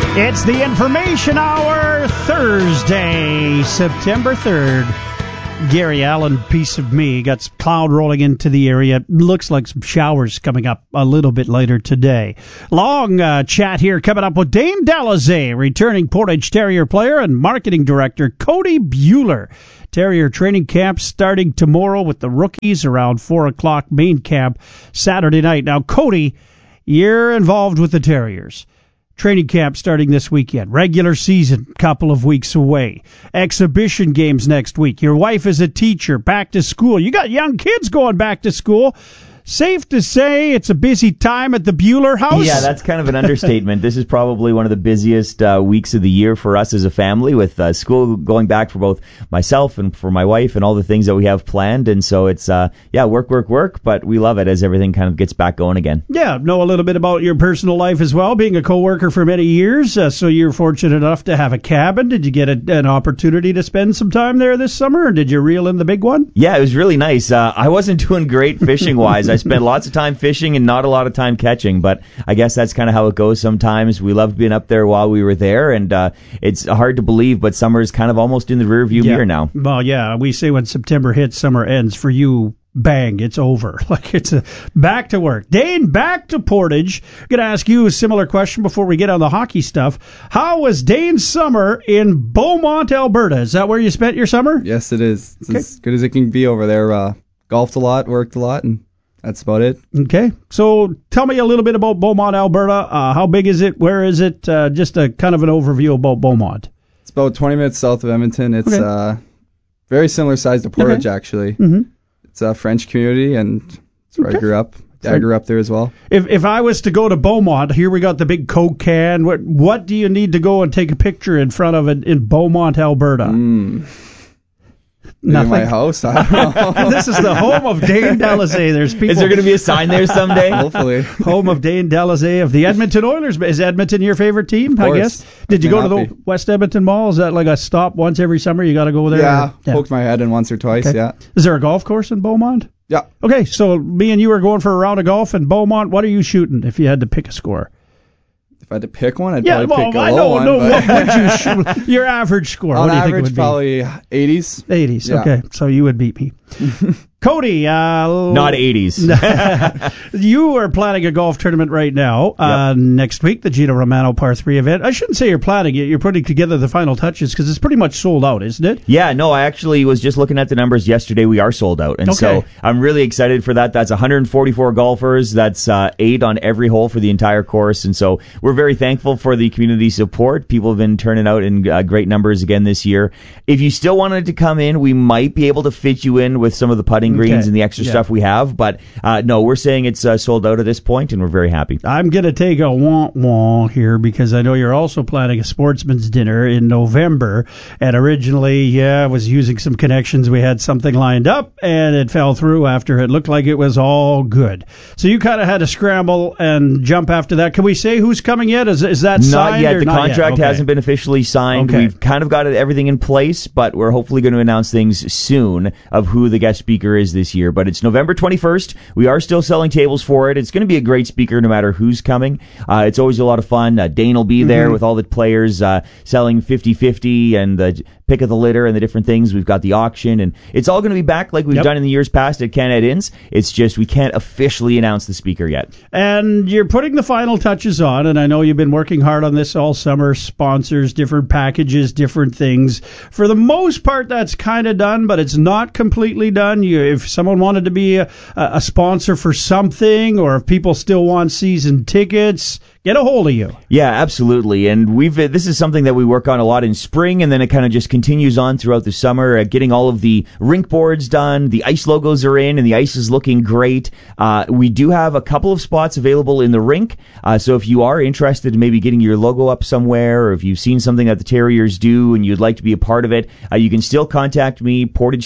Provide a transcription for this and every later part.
It's the Information Hour, Thursday, September 3rd. Gary Allen, piece of me, got some cloud rolling into the area. Looks like some showers coming up a little bit later today. Long chat here coming up with Dane Delazay, returning Portage Terrier player and marketing director Cody Bueller. Terrier training camp starting tomorrow with the rookies around 4 o'clock, main camp Saturday night. Now, Cody, you're involved with the Terriers. Training camp starting this weekend. Regular season, couple of weeks away. Exhibition games next week. Your wife is a teacher, back to school. You got young kids going back to school. Safe to say it's a busy time at the Bueller house? Yeah, that's kind of an understatement. This is probably one of the busiest weeks of the year for us as a family, with school going back for both myself and for my wife and all the things that we have planned. And so it's, work, but we love it as everything kind of gets back going again. Yeah, know a little bit about your personal life as well, being a coworker for many years. So you're fortunate enough to have a cabin. Did you get an opportunity to spend some time there this summer, or did you reel in the big one? Yeah, it was really nice. I wasn't doing great fishing-wise. I spent lots of time fishing and not a lot of time catching, but I guess that's kind of how it goes sometimes. We loved being up there while we were there, and it's hard to believe, but summer is kind of almost in the rearview mirror now. Well, yeah, we say when September hits, summer ends. For you, bang, it's over. Like, it's back to work. Dane, back to Portage. Going to ask you a similar question before we get on the hockey stuff. How was Dane's summer in Beaumont, Alberta? Is that where you spent your summer? Yes, it is. It's as good as it can be over there. Golfed a lot, worked a lot, and that's about it. Okay. So tell me a little bit about Beaumont, Alberta. How big is it? Where is it? Just a kind of an overview about Beaumont. It's about 20 minutes south of Edmonton. It's very similar size to Portage, actually. Mm-hmm. It's a French community, and it's where I grew up. Dad grew up there as well. If I was to go to Beaumont, here we got the big Coke can. What do you need to go and take a picture in front of it in Beaumont, Alberta? Nothing. In my house? I don't know. This is the home of Dane Delazay. There's people. Is there going to be a sign there someday? Hopefully. Home of Dane Delazay of the Edmonton Oilers. Is Edmonton your favorite team, of course. I guess? Did you go to the West Edmonton Mall? Is that like a stop once every summer? You got to go there? Yeah, poked my head in once or twice, yeah. Is there a golf course in Beaumont? Yeah. Okay, so me and you are going for a round of golf in Beaumont. What are you shooting if you had to pick a score? If I had to pick one, I'd probably pick a low one. What would you shoot? Your average score. On what do you average, think it would probably 80s. 80s, okay. So you would beat me. Cody. Not 80s. You are planning a golf tournament right now. Next week, the Gino Romano Par 3 event. I shouldn't say you're planning it. You're putting together the final touches because it's pretty much sold out, isn't it? Yeah, no, I actually was just looking at the numbers yesterday. We are sold out. And so I'm really excited for that. That's 144 golfers. That's 8 on every hole for the entire course. And so we're very thankful for the community support. People have been turning out in great numbers again this year. If you still wanted to come in, we might be able to fit you in with some of the putting greens and the extra stuff we have. But no, we're saying it's sold out at this point, and we're very happy. I'm going to take a wah-wah here because I know you're also planning a sportsman's dinner in November. And originally, I was using some connections. We had something lined up, and it fell through after it looked like it was all good. So you kind of had to scramble and jump after that. Can we say who's coming yet? Is that signed? Not yet. The contract yet? hasn't been officially signed. We've kind of got everything in place, but we're hopefully going to announce things soon of who the guest speaker is this year. But it's November 21st. We are still selling tables for it. It's going to be a great speaker no matter who's coming. It's always a lot of fun. Dane will be there with all the players selling 50-50 and the pick of the litter and the different things. We've got the auction, and it's all going to be back like we've done in the years past at Canada Inns. It's just we can't officially announce the speaker yet. And you're putting the final touches on, and I know you've been working hard on this all summer. Sponsors, different packages, different things. For the most part, that's kind of done, but it's not completely done. If someone wanted to be a sponsor for something, or if people still want season tickets, get a hold of you. Yeah, absolutely. And this is something that we work on a lot in spring, and then it kind of just continues on throughout the summer, getting all of the rink boards done. The ice logos are in, and the ice is looking great. We do have a couple of spots available in the rink, so if you are interested in maybe getting your logo up somewhere, or if you've seen something that the Terriers do and you'd like to be a part of it, you can still contact me,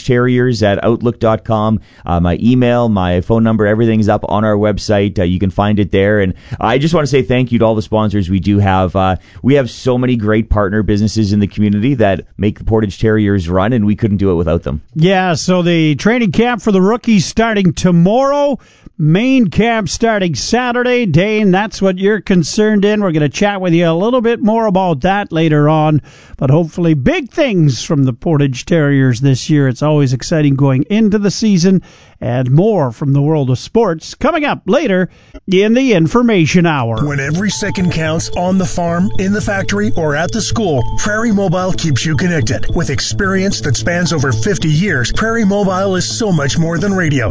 portageterriers@outlook.com. My email, my phone number, everything's up on our website. You can find it there. And I just want to say thank thank you to all the sponsors we do have. We have so many great partner businesses in the community that make the Portage Terriers run, and we couldn't do it without them. Yeah, so the training camp for the rookies starting tomorrow. Main camp starting Saturday. Dane, that's what you're concerned in. We're going to chat with you a little bit more about that later on. But hopefully big things from the Portage Terriers this year. It's always exciting going into the season. And more from the world of sports coming up later in the Information Hour. When every second counts on the farm, in the factory, or at the school, Prairie Mobile keeps you connected. With experience that spans over 50 years, Prairie Mobile is so much more than radio.